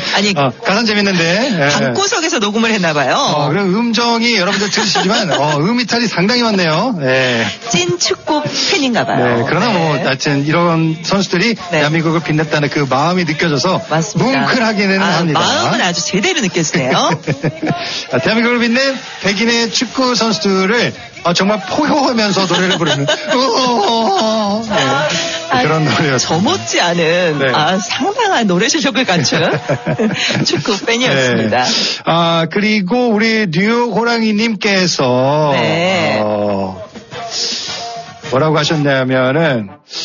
아니 가장 재밌는데 방구석에서 녹음을 했나봐요. 그럼 음정이 여러분들 들으시지만 이탈이 상당히 많네요. 네. 찐 축구 팬인가봐요. 네, 그러나 하여튼 이런 선수들이 대한민국을 빛냈다는 그 마음이 느껴져서 맞습니다. 뭉클하기는 합니다. 마음은 아주 제대로 느껴지네요. 대한민국을 빛낸 백인의 축구 선수들을 정말 포효하면서 노래를 부르는 그런 노래였습니다. 저 못지 않은 상당한 노래 실력을 갖춘 축구 팬이었습니다. 그리고 우리 뉴욕 호랑이님께서 뭐라고 하셨냐면은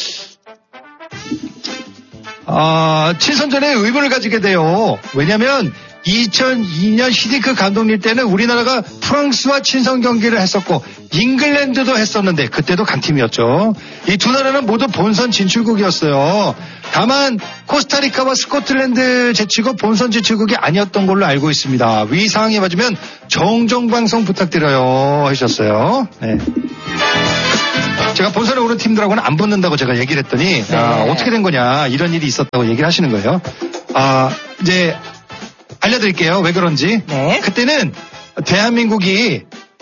친선전에 의문을 가지게 돼요. 왜냐하면 2002년 히딩크 감독님 때는 우리나라가 프랑스와 친선 경기를 했었고 잉글랜드도 했었는데 그때도 강팀이었죠. 이 두 나라는 모두 본선 진출국이었어요. 다만 코스타리카와 스코틀랜드 제치고 본선 진출국이 아니었던 걸로 알고 있습니다. 위 사항에 맞으면 정정방송 부탁드려요 하셨어요. 네. 제가 본선에 오른 팀들하고는 안 붙는다고 제가 얘기를 했더니 어떻게 된 거냐 이런 일이 있었다고 얘기를 하시는 거예요. 이제 알려드릴게요. 왜 그런지. 그때는 대한민국이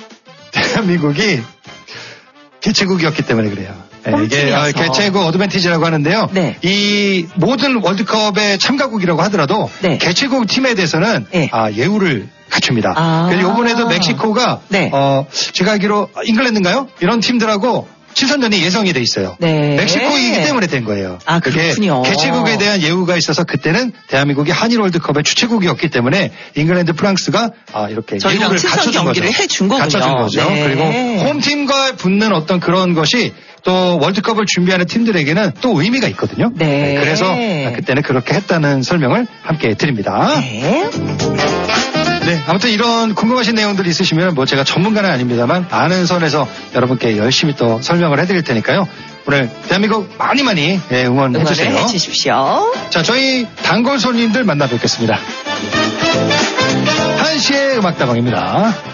개최국이었기 때문에 그래요. 이게 개최국 어드밴티지라고 하는데요. 이 모든 월드컵의 참가국이라고 하더라도 개최국 팀에 대해서는 예우를 갖춥니다. 그래서 이번에도 멕시코가 제가 알기로 잉글랜드인가요? 이런 팀들하고 친선전이 예정이 돼 있어요. 멕시코이기 때문에 된 거예요. 그렇군요. 그게 개최국에 대한 예우가 있어서 그때는 대한민국이 한일 월드컵의 주최국이었기 때문에 잉글랜드, 프랑스가 이렇게 예우를 갖춰준 거죠. 해준 거군요. 갖춰준 거죠. 그리고 홈팀과 붙는 어떤 그런 것이 또 월드컵을 준비하는 팀들에게는 또 의미가 있거든요. 그래서 그때는 그렇게 했다는 설명을 함께 드립니다. 아무튼 이런 궁금하신 내용들 있으시면 제가 전문가는 아닙니다만 아는 선에서 여러분께 열심히 또 설명을 해드릴 테니까요. 오늘 대한민국 많이 응원해주세요. 응원해 주십시오. 자, 저희 단골 손님들 만나뵙겠습니다. 1시의 음악다방입니다.